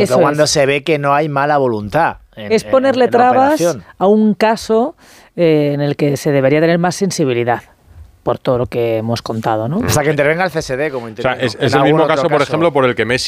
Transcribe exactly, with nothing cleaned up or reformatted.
sobre Eso todo cuando es. se ve que no hay mala voluntad. En, Es ponerle en, en la trabas operación. a un caso eh, en el que se debería tener más sensibilidad, por todo lo que hemos contado, ¿no? Hasta que intervenga el C S D como O sea, intervino. es, en es el algún mismo otro caso, por ejemplo, por el que Messi